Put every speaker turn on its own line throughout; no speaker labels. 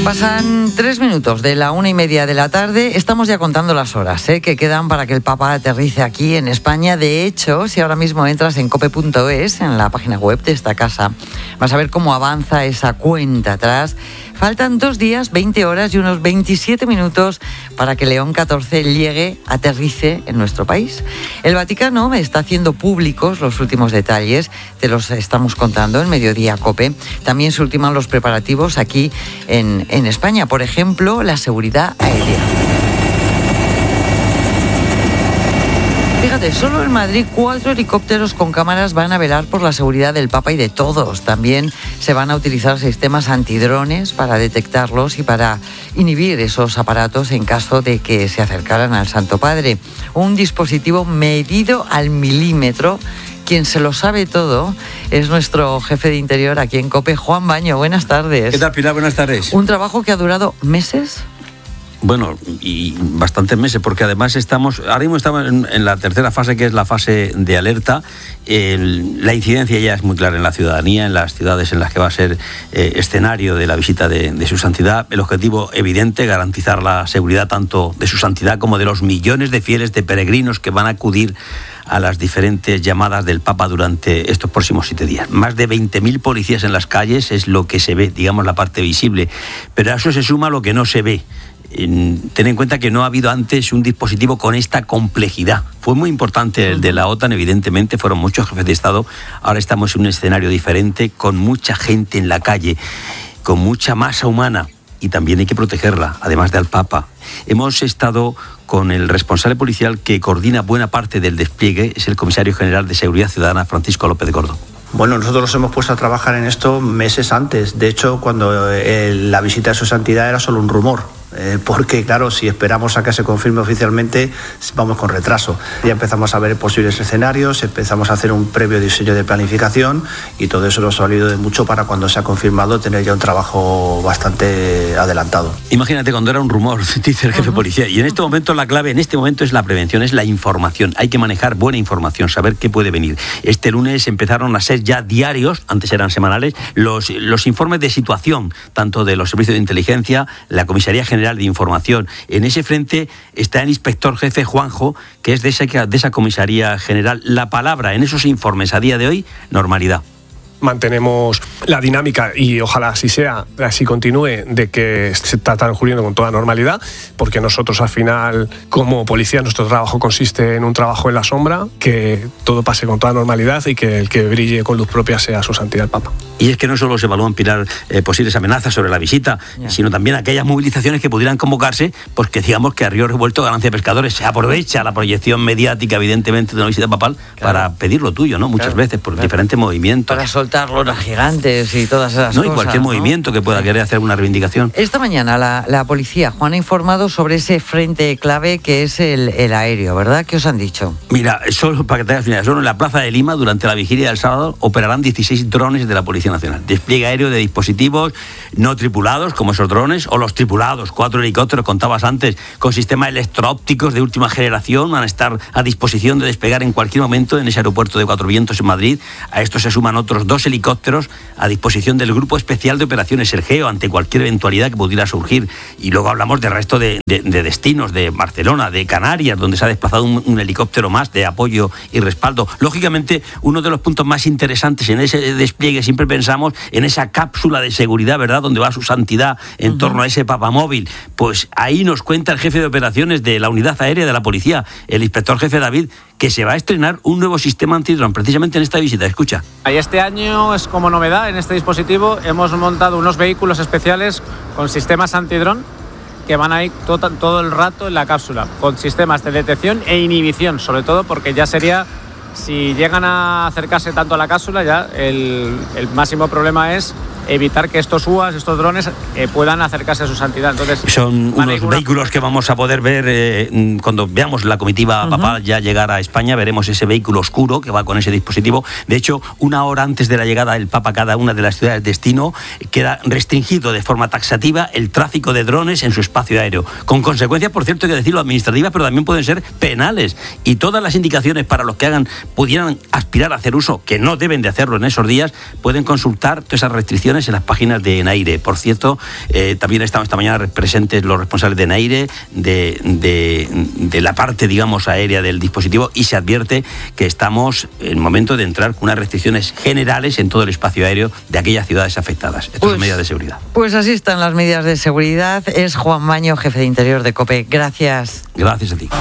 Pasan 3 minutos de la 1:30 de la tarde. Estamos ya contando las horas que quedan para que el Papa aterrice aquí en España. De hecho, si ahora mismo entras en cope.es, en la página web de esta casa, vas a ver cómo avanza esa cuenta atrás. Faltan 2 días, 20 horas y unos 27 minutos para que León XIV llegue, aterrice en nuestro país. El Vaticano está haciendo públicos los últimos detalles, te los estamos contando en Mediodía Cope. También se ultiman los preparativos aquí en España, por ejemplo, la seguridad aérea. Fíjate, solo en Madrid 4 helicópteros con cámaras van a velar por la seguridad del Papa y de todos. También se van a utilizar sistemas antidrones para detectarlos y para inhibir esos aparatos en caso de que se acercaran al Santo Padre. Un dispositivo medido al milímetro. Quien se lo sabe todo es nuestro jefe de interior aquí en COPE, Juan Baño. Buenas tardes.
¿Qué tal, Pilar? Buenas tardes.
Un trabajo que ha durado meses.
Bueno, y bastantes meses, porque además ahora mismo estamos en la tercera fase, que es la fase de alerta. La incidencia ya es muy clara en la ciudadanía, en las ciudades en las que va a ser escenario de la visita de su santidad. El objetivo evidente, garantizar la seguridad tanto de su santidad como de los millones de fieles, de peregrinos que van a acudir a las diferentes llamadas del Papa durante estos próximos 7 días. Más de 20.000 policías en las calles es lo que se ve, digamos, la parte visible. Pero a eso se suma lo que no se ve. Ten en cuenta que no ha habido antes un dispositivo con esta complejidad. Fue muy importante el de la OTAN, evidentemente, fueron muchos jefes de Estado. Ahora estamos en un escenario diferente, con mucha gente en la calle, con mucha masa humana, y también hay que protegerla, además del Papa. Hemos estado con el responsable policial que coordina buena parte del despliegue, es el comisario general de Seguridad Ciudadana, Francisco López de Gordo.
Bueno, nosotros nos hemos puesto a trabajar en esto meses antes. De hecho, cuando la visita de su santidad era solo un rumor. Porque, claro, si esperamos a que se confirme oficialmente, vamos con retraso. Ya empezamos a ver posibles escenarios, empezamos a hacer un previo diseño de planificación y todo eso nos ha valido de mucho para cuando se ha confirmado tener ya un trabajo bastante adelantado.
Imagínate cuando era un rumor, dice el jefe de policía. Y en este momento la clave, es la prevención, es la información. Hay que manejar buena información, saber qué puede venir. Este lunes empezaron a ser ya diarios, antes eran semanales, los informes de situación, tanto de los servicios de inteligencia, la Comisaría General de Información. En ese frente está el inspector jefe Juanjo, que es de esa Comisaría General. La palabra en esos informes a día de hoy, normalidad.
Mantenemos la dinámica y ojalá así sea, así continúe, de que se está transcurriendo con toda normalidad, porque nosotros al final, como policía, nuestro trabajo consiste en un trabajo en la sombra, que todo pase con toda normalidad y que el que brille con luz propia sea su santidad el Papa.
Y es que no solo se evalúan, Pilar, posibles amenazas sobre la visita, sino también aquellas movilizaciones que pudieran convocarse, pues que digamos que a río revuelto, ganancia de pescadores, se aprovecha la proyección mediática, evidentemente, de una visita papal para pedir lo tuyo, ¿no? Muchas veces, por diferentes movimientos.
Para soltar lonas gigantes y todas esas cosas.
Y cualquier movimiento que pueda querer hacer una reivindicación.
Esta mañana la policía, Juan, ha informado sobre ese frente clave que es el aéreo, ¿verdad? ¿Qué os han dicho?
Mira, solo para que te hagas una idea, solo en la Plaza de Lima, durante la vigilia del sábado, operarán 16 drones de la Policía Nacional. Despliegue aéreo de dispositivos no tripulados, como esos drones, o los tripulados, 4 helicópteros, contabas antes, con sistemas electro-ópticos de última generación, van a estar a disposición de despegar en cualquier momento en ese aeropuerto de Cuatro Vientos en Madrid. A esto se suman otros 2 helicópteros a disposición del Grupo Especial de Operaciones, el GEO, ante cualquier eventualidad que pudiera surgir. Y luego hablamos del resto de destinos, de Barcelona, de Canarias, donde se ha desplazado un helicóptero más de apoyo y respaldo. Lógicamente, uno de los puntos más interesantes en ese despliegue, siempre pensamos en esa cápsula de seguridad, ¿verdad?, donde va su santidad en torno a ese papamóvil. Pues ahí nos cuenta el jefe de operaciones de la unidad aérea de la policía, el inspector jefe David, que se va a estrenar un nuevo sistema antidrón precisamente en esta visita. Escucha.
Este año es como novedad en este dispositivo, hemos montado unos vehículos especiales con sistemas antidrón que van a ir todo el rato en la cápsula, con sistemas de detección e inhibición, sobre todo porque ya sería, si llegan a acercarse tanto a la cápsula, ya el máximo problema es evitar que estos UAS, estos drones, puedan acercarse a su santidad. Entonces,
son unos vehículos que vamos a poder ver cuando veamos la comitiva papal ya llegar a España. Veremos ese vehículo oscuro que va con ese dispositivo. De hecho, 1 hora antes de la llegada del Papa a cada una de las ciudades de destino, queda restringido de forma taxativa el tráfico de drones en su espacio aéreo, con consecuencias, por cierto, hay que decirlo, administrativas, pero también pueden ser penales. Y todas las indicaciones para los que pudieran aspirar a hacer uso, que no deben de hacerlo en esos días, pueden consultar todas esas restricciones restricciones en las páginas de Enaire. Por cierto, también estaban esta mañana presentes los responsables de Enaire, de la parte, digamos, aérea del dispositivo, y se advierte que estamos en el momento de entrar con unas restricciones generales en todo el espacio aéreo de aquellas ciudades afectadas. Esto son medidas de seguridad.
Pues así están las medidas de seguridad. Es Juan Maño, jefe de Interior de COPE. Gracias.
Gracias a ti.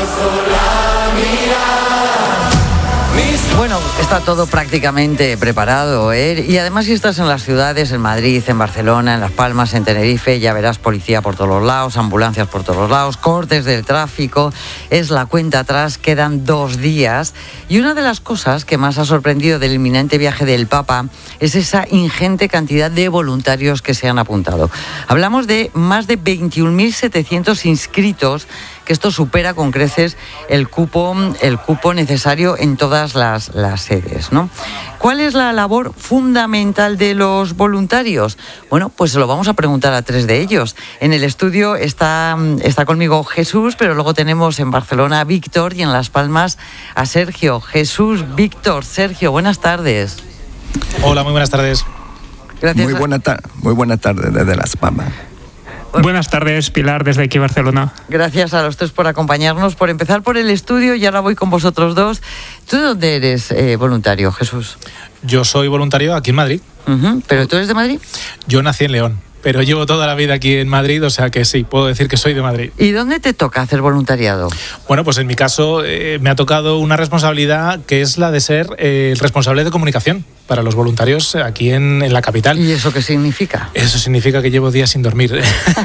Bueno, está todo prácticamente preparado, ¿eh? Y además, si estás en las ciudades, en Madrid, en Barcelona, en Las Palmas, en Tenerife, ya verás policía por todos los lados, ambulancias por todos los lados, cortes del tráfico. Es la cuenta atrás, quedan 2 días. Y una de las cosas que más ha sorprendido del inminente viaje del Papa es esa ingente cantidad de voluntarios que se han apuntado. Hablamos de más de 21.700 inscritos, que esto supera con creces el cupo necesario en todas las sedes, ¿no? ¿Cuál es la labor fundamental de los voluntarios? Bueno, pues se lo vamos a preguntar a 3 de ellos. En el estudio está conmigo Jesús, pero luego tenemos en Barcelona a Víctor y en Las Palmas a Sergio. Jesús, Víctor, Sergio, buenas tardes.
Hola, muy buenas tardes.
Gracias.
Muy buenas tardes desde Las Palmas.
Buenas tardes, Pilar, desde aquí Barcelona.
Gracias a los 3 por acompañarnos, por empezar por el estudio, y ahora voy con vosotros 2. ¿Tú de dónde eres voluntario, Jesús?
Yo soy voluntario aquí en Madrid.
¿Pero tú eres de Madrid?
Yo nací en León, pero llevo toda la vida aquí en Madrid, o sea que sí, puedo decir que soy de Madrid.
¿Y dónde te toca hacer voluntariado?
Bueno, pues en mi caso me ha tocado una responsabilidad que es la de ser el responsable de comunicación para los voluntarios aquí en la capital.
¿Y eso qué significa?
Eso significa que llevo días sin dormir.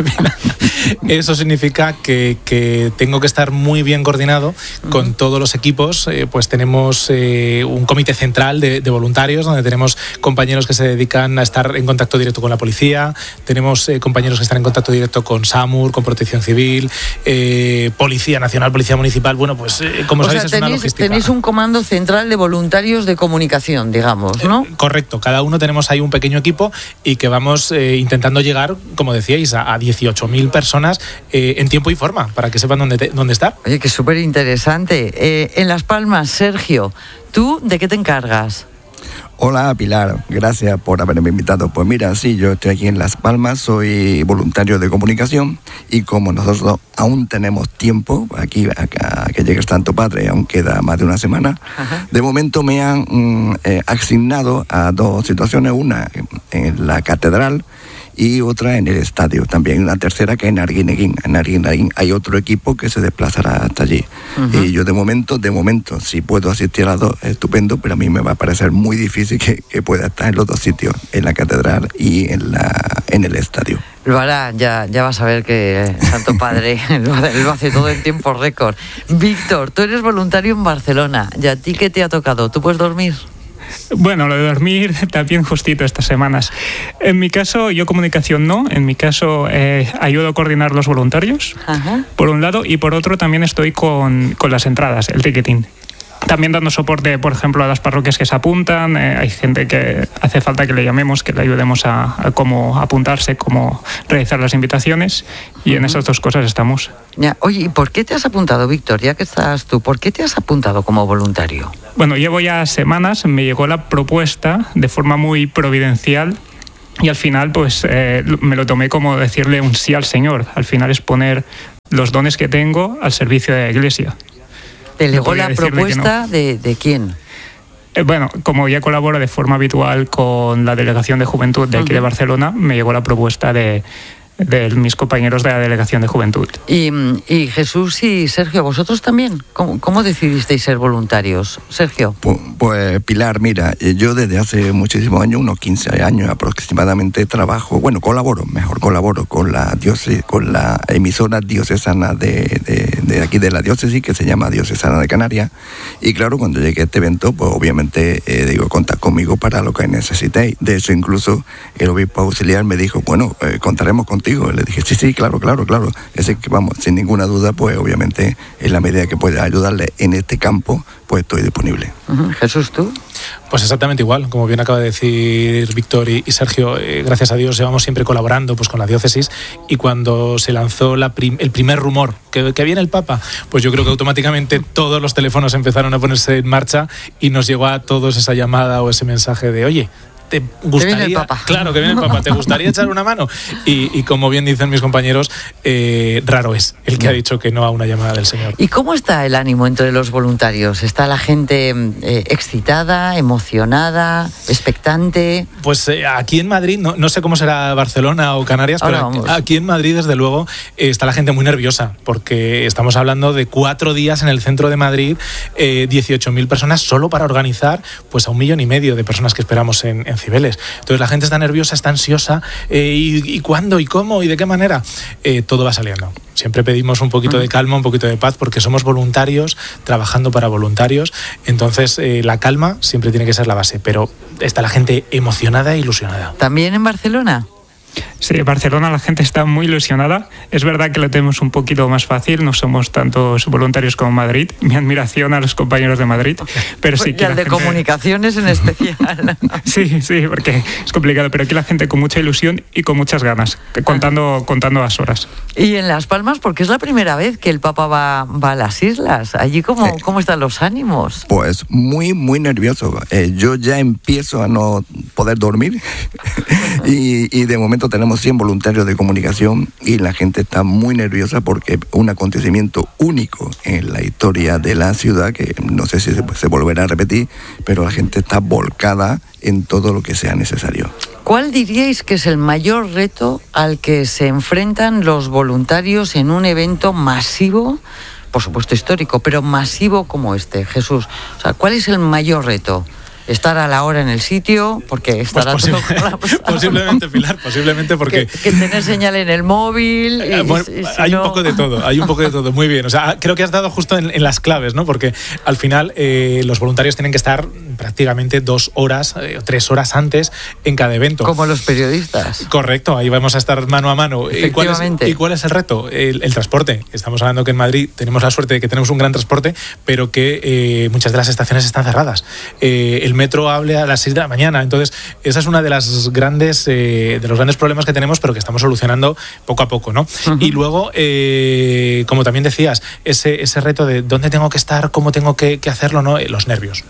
Eso significa que tengo que estar muy bien coordinado con todos los equipos. Pues tenemos un comité central de voluntarios, donde tenemos compañeros que se dedican a estar en contacto directo con la policía, tenemos compañeros que están en contacto directo con SAMUR, con Protección Civil, Policía Nacional, Policía Municipal. Bueno, pues como sabéis, es una logística.
Tenéis un comando central de voluntarios de comunicación, digamos, ¿no?
Correcto, cada uno tenemos ahí un pequeño equipo y que vamos intentando llegar, como decíais, a 18.000 personas en tiempo y forma, para que sepan dónde estar.
Oye, que súper interesante. En Las Palmas, Sergio, ¿tú de qué te encargas?
Hola Pilar, gracias por haberme invitado. Pues mira, sí, yo estoy aquí en Las Palmas, soy voluntario de comunicación, y como nosotros aún tenemos tiempo aquí a que llegue el Santo Padre, aún queda más de una semana, de momento me han asignado a 2 situaciones, una en la catedral y otra en el estadio también, una tercera que en Arguineguín. En Arguineguín hay otro equipo que se desplazará hasta allí. Y yo de momento, si puedo asistir a las 2, estupendo, pero a mí me va a parecer muy difícil que pueda estar en los 2 sitios, en la catedral y en el estadio.
Lo hará, ya vas a ver que el Santo Padre lo hace todo en tiempo récord. Víctor, tú eres voluntario en Barcelona, ¿y a ti qué te ha tocado? ¿Tú puedes dormir?
Bueno, lo de dormir también justito estas semanas. En mi caso, yo comunicación no. En mi caso, ayudo a coordinar los voluntarios, por un lado, y por otro también estoy con las entradas, el ticketing. También dando soporte, por ejemplo, a las parroquias que se apuntan. Hay gente que hace falta que le llamemos, que le ayudemos a cómo apuntarse, cómo realizar las invitaciones. Y en esas 2 cosas estamos.
Ya. Oye, ¿y por qué te has apuntado, Víctor? Ya que estás tú, ¿por qué te has apuntado como voluntario?
Bueno, llevo ya semanas, me llegó la propuesta de forma muy providencial. Y al final, pues, me lo tomé como decirle un sí al Señor. Al final es poner los dones que tengo al servicio de la Iglesia.
¿Te llegó la propuesta de quién?
Bueno, como ya colaboro de forma habitual con la Delegación de Juventud de aquí de Barcelona, me llegó la propuesta de mis compañeros de la Delegación de Juventud.
Y Jesús y Sergio, ¿vosotros también? ¿Cómo decidisteis ser voluntarios? Sergio.
Pues Pilar, mira, yo desde hace muchísimos años, unos 15 años aproximadamente, colaboro con la diócesis, con la emisora diocesana de aquí de la diócesis, que se llama Diocesana de Canarias. Y claro, cuando llegué a este evento, pues obviamente contad conmigo para lo que necesitéis. De hecho, incluso el obispo auxiliar me dijo, bueno, contaremos contigo. Y le dije, sí, claro. Así que vamos, sin ninguna duda, pues obviamente en la medida que pueda ayudarle en este campo, pues estoy disponible.
Jesús, ¿tú?
Pues exactamente igual, como bien acaba de decir Víctor y Sergio, gracias a Dios llevamos siempre colaborando pues con la diócesis, y cuando se lanzó el primer rumor que viene el Papa, pues yo creo que automáticamente todos los teléfonos empezaron a ponerse en marcha y nos llegó a todos esa llamada o ese mensaje de, oye, ¿te gustaría?
Que viene el Papa.
Claro, que viene el Papa. ¿Te gustaría echar una mano? Y como bien dicen mis compañeros, raro es el que ha dicho que no a una llamada del Señor.
¿Y cómo está el ánimo entre los voluntarios? ¿Está la gente excitada, emocionada, expectante?
Pues aquí en Madrid, no sé cómo será Barcelona o Canarias, pero aquí en Madrid, desde luego, está la gente muy nerviosa, porque estamos hablando de 4 días en el centro de Madrid, 18.000 personas solo para organizar pues a 1,5 millones de personas que esperamos en Cibeles. Entonces la gente está nerviosa, está ansiosa, ¿y cuándo? ¿Y cómo? ¿Y de qué manera? Todo va saliendo. Siempre pedimos un poquito de calma, un poquito de paz, porque somos voluntarios, trabajando para voluntarios. Entonces, la calma siempre tiene que ser la base, pero está la gente emocionada e ilusionada.
¿También en Barcelona?
Sí, en Barcelona la gente está muy ilusionada. Es verdad que lo tenemos un poquito más fácil, no somos tantos voluntarios como Madrid. Mi admiración a los compañeros de Madrid. Pero sí que
y al de comunicaciones en especial.
Sí, porque es complicado, pero aquí la gente con mucha ilusión y con muchas ganas, contando las horas.
Y en Las Palmas, porque es la primera vez que el Papa va a las islas. Allí, ¿cómo están los ánimos?
Pues muy, muy nervioso. Yo ya empiezo a no poder dormir y de momento tenemos 100 voluntarios de comunicación y la gente está muy nerviosa porque un acontecimiento único en la historia de la ciudad, que no sé si se volverá a repetir, pero la gente está volcada en todo lo que sea necesario.
¿Cuál diríais que es el mayor reto al que se enfrentan los voluntarios en un evento masivo, por supuesto histórico, pero masivo como este, Jesús? O sea, ¿cuál es el mayor reto? ¿Estar a la hora en el sitio? Porque estará
pues posiblemente, Pilar, posiblemente porque...
Que tener señal en el móvil...
Hay un poco de todo, muy bien. O sea, creo que has dado justo en las claves, ¿no? Porque al final los voluntarios tienen que estar prácticamente 2 horas o 3 horas antes en cada evento.
Como los periodistas.
Correcto, ahí vamos a estar mano a mano.
Efectivamente.
¿Y cuál es el reto? El transporte. Estamos hablando que en Madrid tenemos la suerte de que tenemos un gran transporte, pero que muchas de las estaciones están cerradas. El metro hable a las 6 de la mañana. Entonces, esa es una de los grandes problemas que tenemos, pero que estamos solucionando poco a poco, ¿no? Uh-huh. Y luego, como también decías, ese reto de dónde tengo que estar, cómo tengo que hacerlo, ¿no? Los nervios.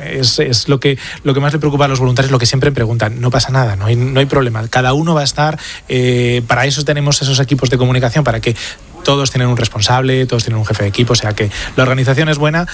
Es lo que más le preocupa a los voluntarios, lo que siempre preguntan. No pasa nada, no hay problema. Cada uno va a estar. Para eso tenemos esos equipos de comunicación, para que todos tienen un responsable, todos tienen un jefe de equipo, o sea que la organización es buena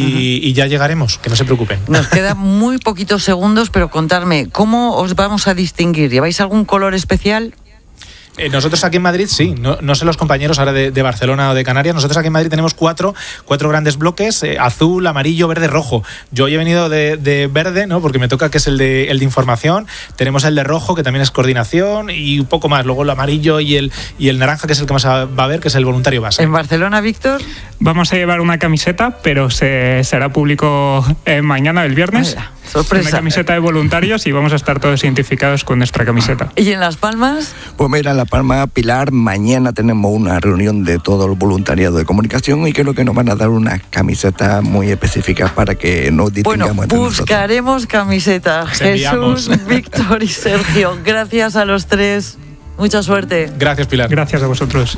y ya llegaremos, que no se preocupen.
Nos quedan muy poquitos segundos, pero contarme, ¿cómo os vamos a distinguir? ¿Lleváis algún color especial?
Nosotros aquí en Madrid, sí, no sé los compañeros ahora de Barcelona o de Canarias, nosotros aquí en Madrid tenemos cuatro grandes bloques, azul, amarillo, verde, rojo. Yo hoy he venido de verde, ¿no? Porque me toca, que es el de información. Tenemos el de rojo, que también es coordinación, y un poco más. Luego el amarillo y el naranja, que es el que más va a haber, que es el voluntario base.
¿En Barcelona, Víctor?
Vamos a llevar una camiseta, pero será público mañana, el viernes.
Hola. Sorpresa.
Una camiseta de voluntarios y vamos a estar todos identificados con nuestra camiseta.
¿Y en Las Palmas?
Pues mira, en La Palma, Pilar, mañana tenemos una reunión de todo el voluntariado de comunicación y creo que nos van a dar una camiseta muy específica para que nos distingamos entre nosotros.
Buscaremos camisetas. Jesús, Víctor y Sergio, gracias a los tres. Mucha suerte.
Gracias, Pilar.
Gracias a vosotros.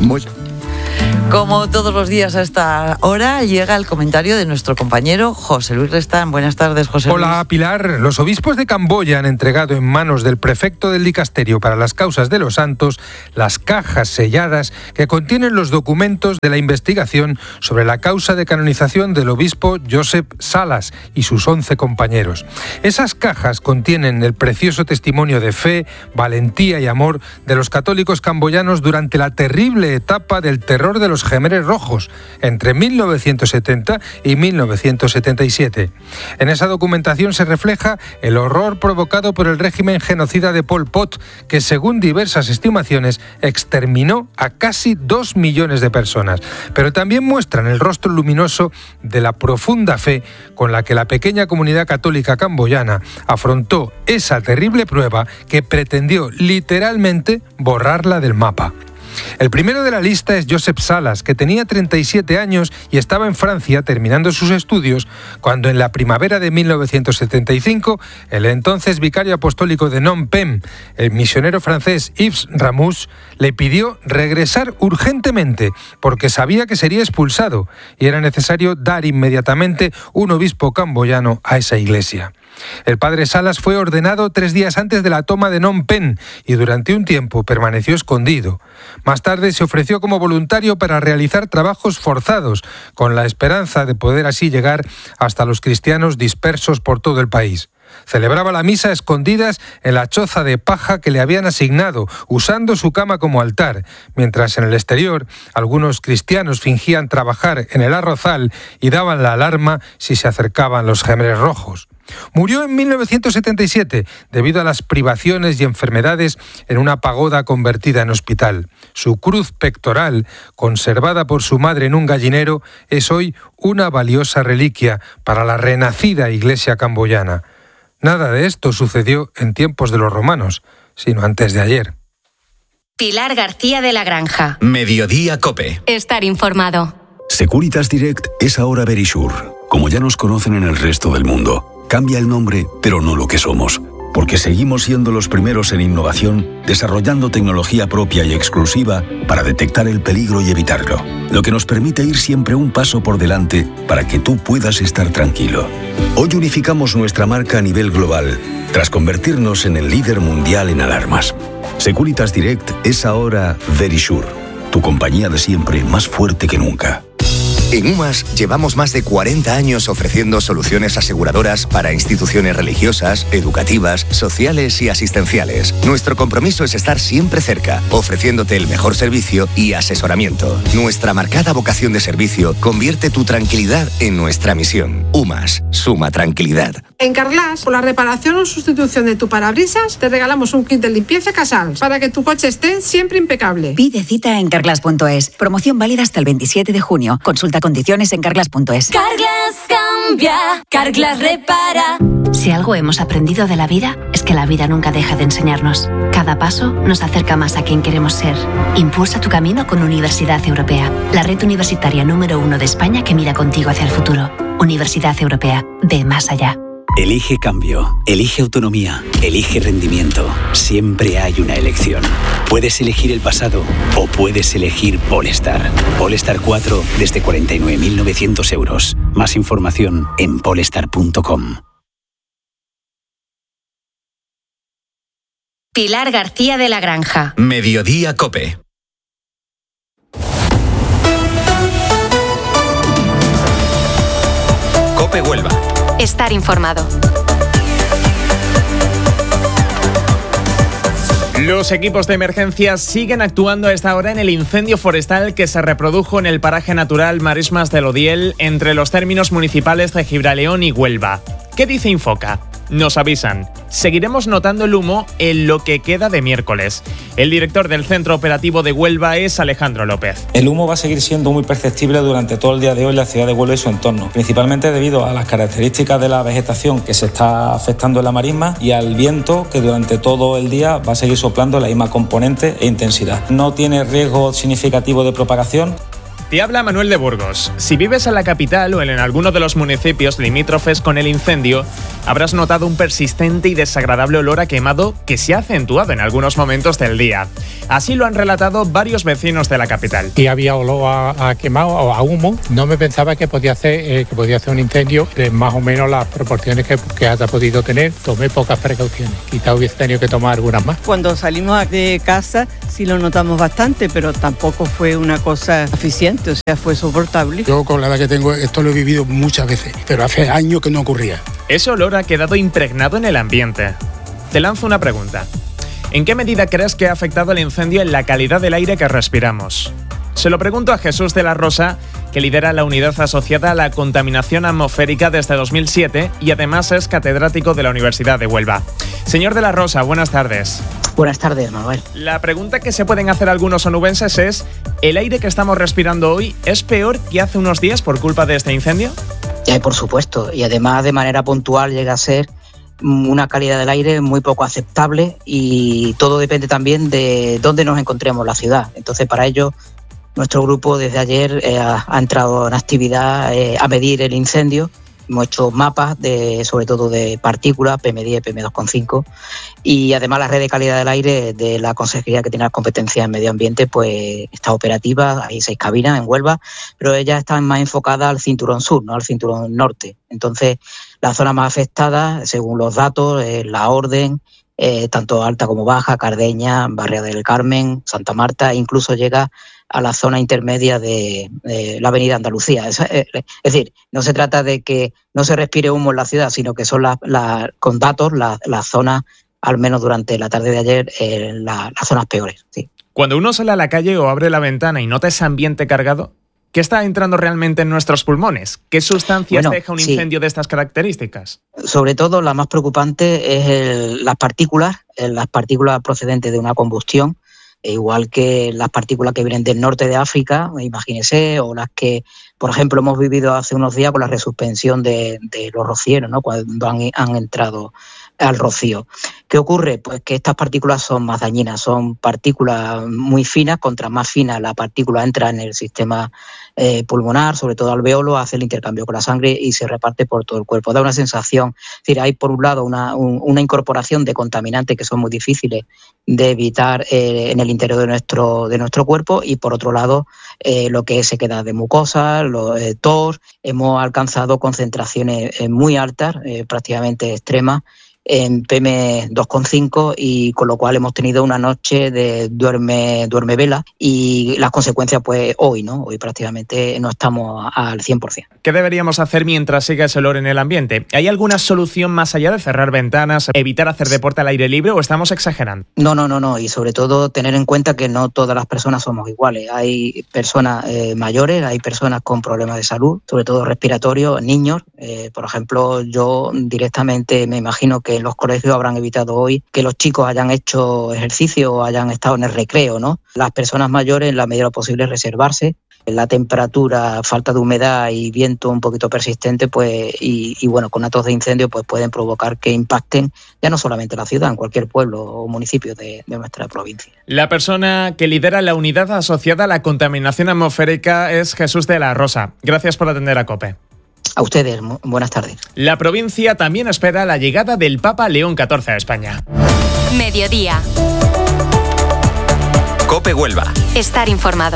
Como todos los días a esta hora, llega el comentario de nuestro compañero José Luis Restán. Buenas tardes, José Luis.
Hola, Pilar. Los obispos de Camboya han entregado en manos del prefecto del dicasterio para las causas de los santos las cajas selladas que contienen los documentos de la investigación sobre la causa de canonización del obispo Josep Salas y sus 11 compañeros. Esas cajas contienen el precioso testimonio de fe, valentía y amor de los católicos camboyanos durante la terrible etapa del terror de los Jemeres Rojos, entre 1970 y 1977. En esa documentación se refleja el horror provocado por el régimen genocida de Pol Pot, que según diversas estimaciones exterminó a casi 2 millones de personas. Pero también muestran el rostro luminoso de la profunda fe con la que la pequeña comunidad católica camboyana afrontó esa terrible prueba que pretendió literalmente borrarla del mapa. El primero de la lista es Josep Salas, que tenía 37 años y estaba en Francia terminando sus estudios cuando en la primavera de 1975 el entonces vicario apostólico de Phnom Penh, el misionero francés Yves Ramous, le pidió regresar urgentemente porque sabía que sería expulsado y era necesario dar inmediatamente un obispo camboyano a esa iglesia. El padre Salas fue ordenado 3 días antes de la toma de Phnom Penh y durante un tiempo permaneció escondido. Más tarde se ofreció como voluntario para realizar trabajos forzados, con la esperanza de poder así llegar hasta los cristianos dispersos por todo el país. Celebraba la misa a escondidas en la choza de paja que le habían asignado, usando su cama como altar, mientras en el exterior algunos cristianos fingían trabajar en el arrozal y daban la alarma si se acercaban los Khmeres rojos. Murió en 1977 debido a las privaciones y enfermedades en una pagoda convertida en hospital. Su cruz pectoral, conservada por su madre en un gallinero, es hoy una valiosa reliquia para la renacida iglesia camboyana. Nada de esto sucedió en tiempos de los romanos, sino antes de ayer.
Pilar García de la Granja.
Mediodía COPE.
Estar informado.
Securitas Direct es ahora Verisure. Como ya nos conocen en el resto del mundo. Cambia el nombre, pero no lo que somos. Porque seguimos siendo los primeros en innovación, desarrollando tecnología propia y exclusiva para detectar el peligro y evitarlo. Lo que nos permite ir siempre un paso por delante para que tú puedas estar tranquilo. Hoy unificamos nuestra marca a nivel global, tras convertirnos en el líder mundial en alarmas. Securitas Direct es ahora Verisure, tu compañía de siempre más fuerte que nunca.
En UMAS llevamos más de 40 años ofreciendo soluciones aseguradoras para instituciones religiosas, educativas, sociales y asistenciales. Nuestro compromiso es estar siempre cerca, ofreciéndote el mejor servicio y asesoramiento. Nuestra marcada vocación de servicio convierte tu tranquilidad en nuestra misión. UMAS, suma tranquilidad.
En Carglass, por la reparación o sustitución de tu parabrisas, te regalamos un kit de limpieza Casals para que tu coche esté siempre impecable.
Pide cita en carglass.es. Promoción válida hasta el 27 de junio. Consulta condiciones en carglass.es.
Carglass cambia, Carglass repara. Si algo hemos aprendido de la vida, es que la vida nunca deja de enseñarnos. Cada paso nos acerca más a quien queremos ser. Impulsa tu camino con Universidad Europea, la red universitaria número 1 de España que mira contigo hacia el futuro. Universidad Europea, ve más allá.
Elige cambio, elige autonomía, elige rendimiento. Siempre hay una elección. Puedes elegir el pasado o puedes elegir Polestar. Polestar 4 desde 49.900 euros. Más información en polestar.com.
Pilar García de la Granja.
Mediodía COPE. COPE Huelva.
Estar informado.
Los equipos de emergencia siguen actuando a esta hora en el incendio forestal que se reprodujo en el paraje natural Marismas del Odiel entre los términos municipales de Gibraleón y Huelva. ¿Qué dice Infoca? Nos avisan. Seguiremos notando el humo en lo que queda de miércoles. El director del Centro Operativo de Huelva es Alejandro López.
El humo va a seguir siendo muy perceptible durante todo el día de hoy en la ciudad de Huelva y su entorno, principalmente debido a las características de la vegetación que se está afectando en la marisma y al viento que durante todo el día va a seguir soplando la misma componente e intensidad. No tiene riesgo significativo de propagación.
Te habla Manuel de Burgos. Si vives en la capital o en alguno de los municipios limítrofes con el incendio, habrás notado un persistente y desagradable olor a quemado que se ha acentuado en algunos momentos del día. Así lo han relatado varios vecinos de la capital.
Y había olor a quemado o a humo. No me pensaba que podía hacer un incendio de más o menos las proporciones que haya podido tener. Tomé pocas precauciones. Quizá hubiese tenido que tomar algunas más.
Cuando salimos de casa sí lo notamos bastante, pero tampoco fue una cosa eficiente. O sea, fue soportable.
Yo con la edad que tengo esto lo he vivido muchas veces, pero hace años que no ocurría.
Ese olor ha quedado impregnado en el ambiente. Te lanzo una pregunta. ¿En qué medida crees que ha afectado el incendio en la calidad del aire que respiramos? Se lo pregunto a Jesús de la Rosa, que lidera la unidad asociada a la contaminación atmosférica desde 2007 y además es catedrático de la Universidad de Huelva. Señor de la Rosa, buenas tardes.
Buenas tardes, Manuel.
La pregunta que se pueden hacer algunos onubenses es: ¿el aire que estamos respirando hoy es peor que hace unos días por culpa de este incendio?
Por supuesto, y además de manera puntual llega a ser una calidad del aire muy poco aceptable y todo depende también de dónde nos encontremos en la ciudad. Entonces, para ello, nuestro grupo desde ayer ha entrado en actividad a medir el incendio. Hemos hecho mapas sobre todo de partículas, PM10, PM2,5 y además la red de calidad del aire de la Consejería que tiene las competencias en medio ambiente pues está operativa. Hay 6 cabinas en Huelva, pero ellas están más enfocadas al cinturón sur, no al cinturón norte. Entonces La zona más afectada, según los datos, es La Orden, tanto alta como baja, Cardeña, Barrio del Carmen, Santa Marta, incluso llega a la zona intermedia de la avenida Andalucía. Es decir, no se trata de que no se respire humo en la ciudad, sino que son con datos las zonas, al menos durante la tarde de ayer, las zonas peores. Sí.
Cuando uno sale a la calle o abre la ventana y nota ese ambiente cargado, ¿qué está entrando realmente en nuestros pulmones? ¿Qué sustancias deja un incendio de estas características?
Sobre todo, la más preocupante es las partículas procedentes de una combustión, igual que las partículas que vienen del norte de África, imagínese, o las que, por ejemplo, hemos vivido hace unos días con la resuspensión de los rocieros, ¿no? Cuando han entrado al rocío. ¿Qué ocurre? Pues que estas partículas son más dañinas, son partículas muy finas, contra más fina la partícula entra en el sistema pulmonar, sobre todo alveolo, hace el intercambio con la sangre y se reparte por todo el cuerpo. Da una sensación, es decir, hay por un lado una incorporación de contaminantes que son muy difíciles de evitar en el interior de nuestro cuerpo, y por otro lado lo que se queda de mucosa, tos. Hemos alcanzado concentraciones muy altas, prácticamente extremas, en PM2,5, y con lo cual hemos tenido una noche de duerme vela, y las consecuencias pues hoy prácticamente no estamos al 100%.
¿Qué deberíamos hacer mientras siga ese olor en el ambiente? ¿Hay alguna solución más allá de cerrar ventanas, evitar hacer deporte al aire libre, o estamos exagerando?
No, y sobre todo tener en cuenta que no todas las personas somos iguales. Hay personas mayores, hay personas con problemas de salud, sobre todo respiratorios, niños. Por ejemplo, yo directamente me imagino que los colegios habrán evitado hoy que los chicos hayan hecho ejercicio o hayan estado en el recreo, ¿no? Las personas mayores, en la medida de lo posible, reservarse. La temperatura, falta de humedad y viento un poquito persistente, pues y bueno, con atos de incendio, pues pueden provocar que impacten ya no solamente la ciudad, en cualquier pueblo o municipio de nuestra provincia.
La persona que lidera la unidad asociada a la contaminación atmosférica es Jesús de la Rosa. Gracias por atender a COPE.
A ustedes, buenas tardes.
La provincia también espera la llegada del Papa León XIV a España.
Mediodía.
COPE Huelva.
Estar informado.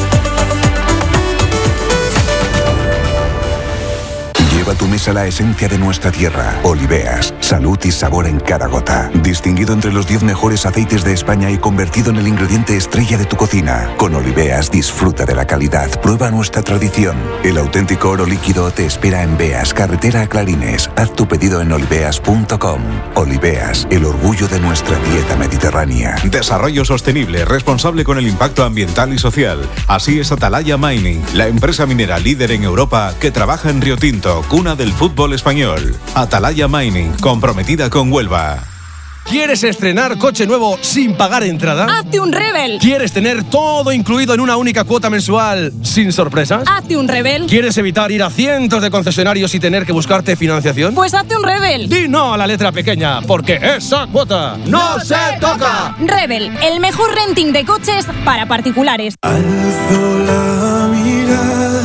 Lleva a tu mesa la esencia de nuestra tierra. Oliveas, salud y sabor en cada gota. Distinguido entre los 10 mejores aceites de España y convertido en el ingrediente estrella de tu cocina. Con Oliveas disfruta de la calidad, prueba nuestra tradición. El auténtico oro líquido te espera en Beas, carretera a Clarines. Haz tu pedido en oliveas.com. Oliveas, el orgullo de nuestra dieta mediterránea.
Desarrollo sostenible, responsable con el impacto ambiental y social. Así es Atalaya Mining, la empresa minera líder en Europa que trabaja en Río Tinto, cuna del fútbol español. Atalaya Mining, comprometida con Huelva.
¿Quieres estrenar coche nuevo sin pagar entrada?
¡Hazte un Rebel!
¿Quieres tener todo incluido en una única cuota mensual sin sorpresas?
¡Hazte un Rebel!
¿Quieres evitar ir a cientos de concesionarios y tener que buscarte financiación?
Pues hazte un Rebel.
Di no a la letra pequeña, porque esa cuota no se toca.
Rebel, el mejor renting de coches para particulares.
Alzo la mirada,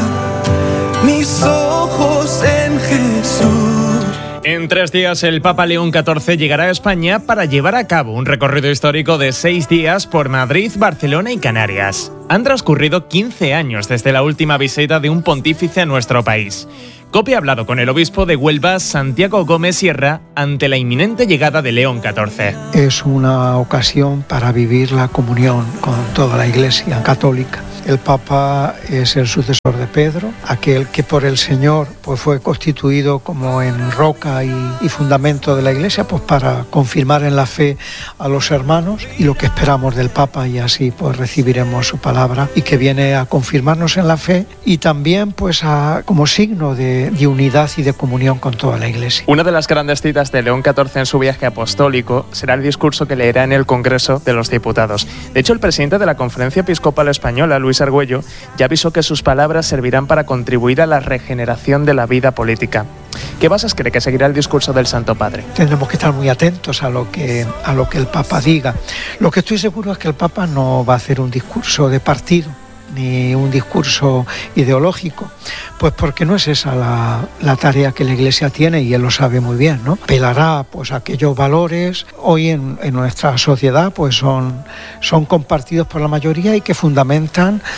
mis ojos en Jesús.
En 3 días el Papa León XIV llegará a España para llevar a cabo un recorrido histórico de 6 días por Madrid, Barcelona y Canarias. Han transcurrido 15 años desde la última visita de un pontífice a nuestro país. COPE ha hablado con el obispo de Huelva, Santiago Gómez Sierra, ante la inminente llegada de León XIV.
Es una ocasión para vivir la comunión con toda la Iglesia católica. El Papa es el sucesor de Pedro, aquel que por el Señor pues fue constituido como en roca y fundamento de la Iglesia, pues para confirmar en la fe a los hermanos, y lo que esperamos del Papa, y así pues recibiremos su palabra, y que viene a confirmarnos en la fe y también pues como signo de unidad y de comunión con toda la Iglesia.
Una de las grandes citas de León XIV en su viaje apostólico será el discurso que leerá en el Congreso de los Diputados. De hecho, el presidente de la Conferencia Episcopal Española, Luis Argüello, ya avisó que sus palabras servirán para contribuir a la regeneración de la vida política. ¿Qué bases cree que seguirá el discurso del Santo Padre?
Tendremos que estar muy atentos a lo que el Papa diga. Lo que estoy seguro es que el Papa no va a hacer un discurso de partido ni un discurso ideológico, pues porque no es esa la tarea que la Iglesia tiene, y él lo sabe muy bien, ¿no? Apelará pues a aquellos valores hoy en nuestra sociedad pues son compartidos por la mayoría y que fundamentan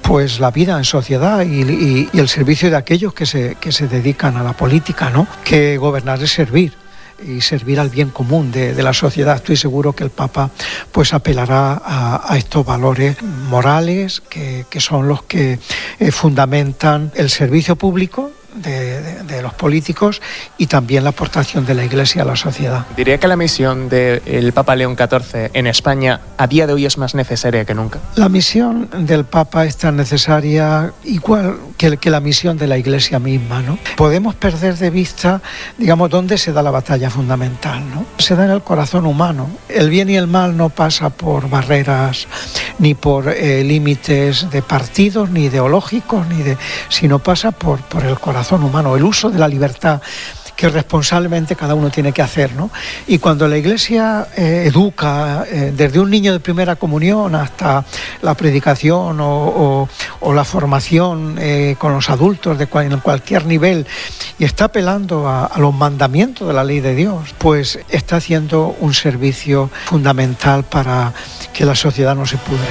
pues la vida en sociedad y el servicio de aquellos que se dedican a la política, ¿no? Que gobernar es servir. Y servir al bien común de la sociedad. Estoy seguro que el Papa pues apelará a estos valores morales que son los que fundamentan el servicio público de los políticos y también la aportación de la Iglesia a la sociedad.
Diría que la misión del Papa León XIV en España a día de hoy es más necesaria que nunca.
La misión del Papa es tan necesaria igual que la misión de la Iglesia misma, ¿no? Podemos perder de vista, digamos, dónde se da la batalla fundamental, ¿no? Se da en el corazón humano. El bien y el mal no pasa por barreras ni por límites de partidos ni ideológicos, sino pasa por el corazón humano, el uso de la libertad que responsablemente cada uno tiene que hacer, ¿no? Y cuando la Iglesia educa desde un niño de primera comunión hasta la predicación o la formación con los adultos en cualquier nivel y está apelando a los mandamientos de la ley de Dios, pues está haciendo un servicio fundamental para que la sociedad no se pudra.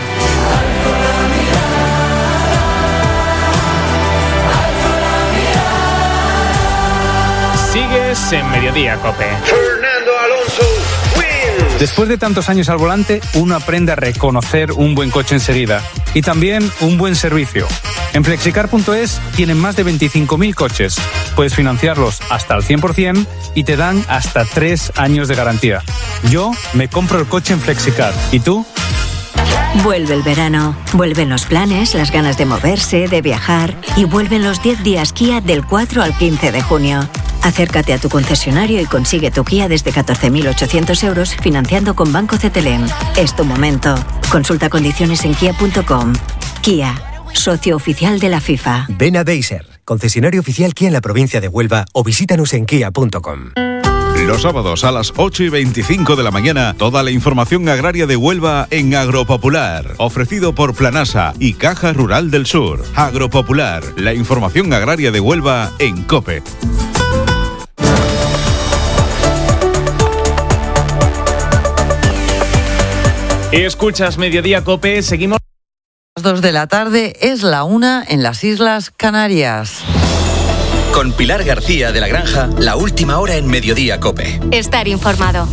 Sigues en Mediodía, COPE.
Fernando Alonso wins. Después de tantos años al volante, uno aprende a reconocer un buen coche enseguida y también un buen servicio. En Flexicar.es tienen más de 25.000 coches. Puedes financiarlos hasta al 100% y te dan hasta 3 años de garantía. Yo me compro el coche en Flexicar. ¿Y tú?
Vuelve el verano, vuelven los planes, las ganas de moverse, de viajar y vuelven los 10 días Kia del 4 al 15 de junio. Acércate a tu concesionario y consigue tu Kia desde 14.800 euros financiando con Banco CTLM. Es tu momento. Consulta condiciones en kia.com. Kia, socio oficial de la FIFA.
Ven a Deiser, concesionario oficial Kia en la provincia de Huelva o visítanos en kia.com.
Los sábados a las 8:25 de la mañana, toda la información agraria de Huelva en Agropopular, ofrecido por Planasa y Caja Rural del Sur. Agropopular, la información agraria de Huelva en COPE.
Escuchas Mediodía, COPE, seguimos.
Las 2 de la tarde es la 1 en las Islas Canarias.
Con Pilar García de la Granja, la última hora en Mediodía, COPE.
Estar informado.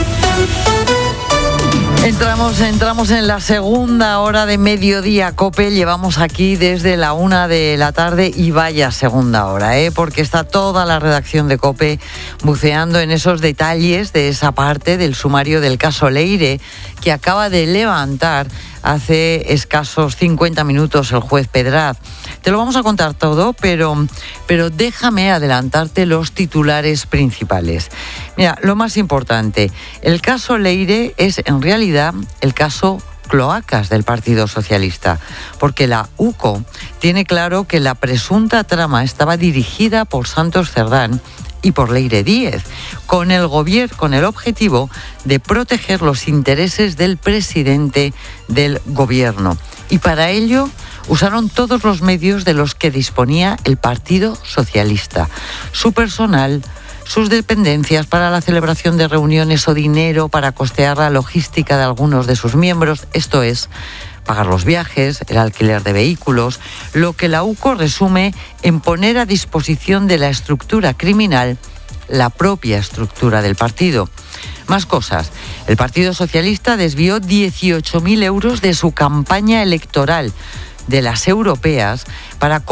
Entramos en la segunda hora de Mediodía, COPE. Llevamos aquí desde la 1 de la tarde y vaya segunda hora, porque está toda la redacción de COPE buceando en esos detalles de esa parte del sumario del caso Leire que acaba de levantar hace escasos 50 minutos el juez Pedraz. Te lo vamos a contar todo, pero déjame adelantarte los titulares principales. Mira, lo más importante, el caso Leire es en realidad el caso cloacas del Partido Socialista, porque la UCO tiene claro que la presunta trama estaba dirigida por Santos Cerdán y por Leire Díez, con el objetivo de proteger los intereses del presidente del gobierno. Y para ello usaron todos los medios de los que disponía el Partido Socialista, su personal, sus dependencias para la celebración de reuniones o dinero para costear la logística de algunos de sus miembros, esto es, pagar los viajes, el alquiler de vehículos, lo que la UCO resume en poner a disposición de la estructura criminal la propia estructura del partido. Más cosas. El Partido Socialista desvió 18.000 euros de su campaña electoral de las europeas para